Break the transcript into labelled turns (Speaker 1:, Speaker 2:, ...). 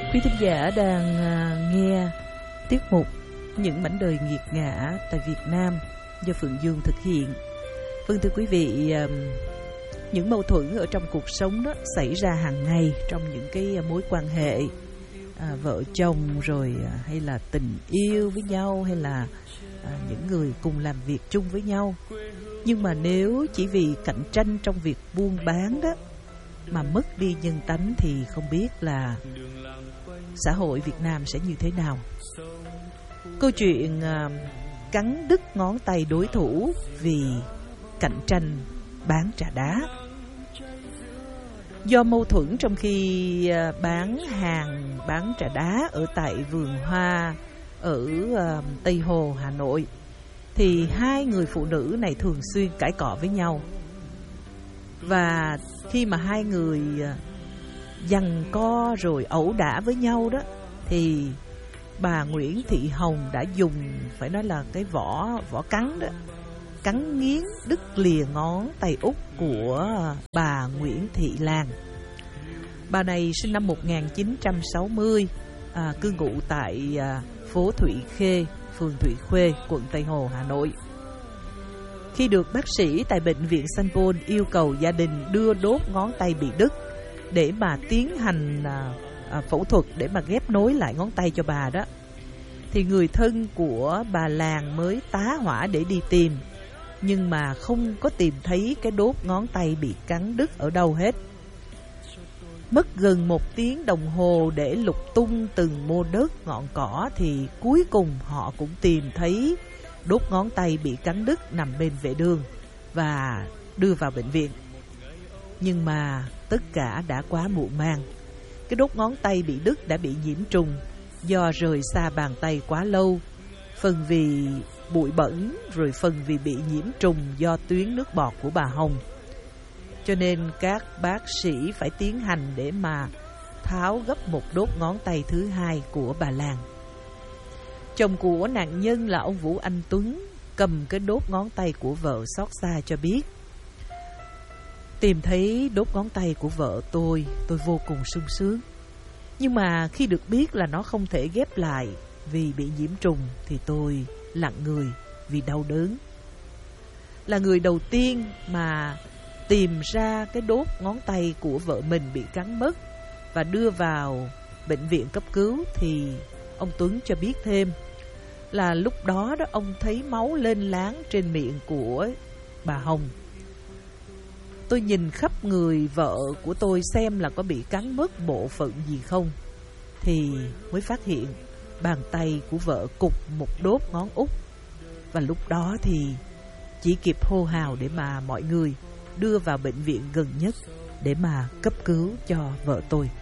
Speaker 1: Quý thính giả đang nghe tiết mục Những mảnh đời nghiệt ngã tại Việt Nam do Phượng Dương thực hiện. Vâng, thưa quý vị, những mâu thuẫn ở trong cuộc sống đó xảy ra hàng ngày trong những cái mối quan hệ vợ chồng rồi hay là tình yêu với nhau, hay là những người cùng làm việc chung với nhau. Nhưng mà nếu chỉ vì cạnh tranh trong việc buôn bán đó mà mất đi nhân tánh thì không biết là xã hội Việt Nam sẽ như thế nào. Câu chuyện cắn đứt ngón tay đối thủ vì cạnh tranh bán trà đá. Do mâu thuẫn trong khi bán hàng bán trà đá ở tại vườn hoa ở Tây Hồ, Hà Nội, thì hai người phụ nữ này thường xuyên cãi cọ với nhau. Và khi mà hai người giằng co rồi ẩu đả với nhau đó, thì bà Nguyễn Thị Hồng đã dùng, phải nói là cái vỏ cắn đó, cắn nghiến đứt lìa ngón tay út của bà Nguyễn Thị Lan. Bà này sinh năm 1960, cư ngụ tại phố Thụy Khê, phường Thụy Khuê, quận Tây Hồ, Hà Nội. Khi được bác sĩ tại bệnh viện Sanh Pôn yêu cầu gia đình đưa đốt ngón tay bị đứt để mà tiến hành phẫu thuật để mà ghép nối lại ngón tay cho bà đó, thì người thân của bà Lan mới tá hỏa để đi tìm, nhưng mà không có tìm thấy cái đốt ngón tay bị cắn đứt ở đâu hết. Mất gần 1 tiếng đồng hồ để lục tung từng mô đất ngọn cỏ thì cuối cùng họ cũng tìm thấy đốt ngón tay bị cắn đứt nằm bên vệ đường và đưa vào bệnh viện. Nhưng mà tất cả đã quá muộn màng. Cái đốt ngón tay bị đứt đã bị nhiễm trùng do rời xa bàn tay quá lâu, phần vì bụi bẩn, rồi phần vì bị nhiễm trùng do tuyến nước bọt của bà Hồng. Cho nên các bác sĩ phải tiến hành để mà tháo gấp một đốt ngón tay thứ hai của bà Lan. Chồng của nạn nhân là ông Vũ Anh Tuấn cầm cái đốt ngón tay của vợ xót xa cho biết: tìm thấy đốt ngón tay của vợ tôi vô cùng sung sướng. Nhưng mà khi được biết là nó không thể ghép lại vì bị nhiễm trùng thì tôi lặng người vì đau đớn. Là người đầu tiên mà tìm ra cái đốt ngón tay của vợ mình bị cắn mất và đưa vào bệnh viện cấp cứu, thì ông Tuấn cho biết thêm là lúc đó ông thấy máu lên láng trên miệng của bà Hồng. Tôi nhìn khắp người vợ của tôi xem là có bị cắn mất bộ phận gì không, thì mới phát hiện bàn tay của vợ cụt một đốt ngón út. Và lúc đó thì chỉ kịp hô hào để mà mọi người đưa vào bệnh viện gần nhất để mà cấp cứu cho vợ tôi.